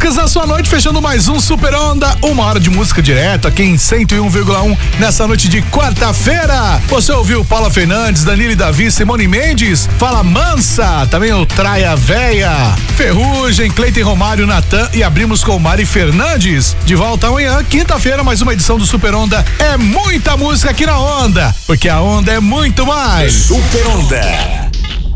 músicas na sua noite, fechando mais um Super Onda, 1 hora de música direto aqui em 101,1 nessa noite de quarta-feira. Você ouviu Paula Fernandes, Danilo e Davi, Simone Mendes, Fala Mansa, também o Traia Véia, Ferrugem, Cleiton Romário, Natan e abrimos com Mari Fernandes. De volta amanhã, quinta-feira, mais uma edição do Super Onda. É muita música aqui na Onda, porque a Onda é muito mais. Super Onda.